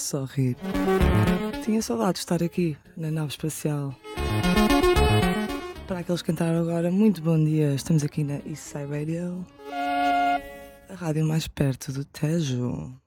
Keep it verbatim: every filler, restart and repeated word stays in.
só rir. Tinha saudade de estar aqui, na nave espacial. Para aqueles que cantaram agora, muito bom dia. Estamos aqui na East Side Radio, a rádio mais perto do Tejo.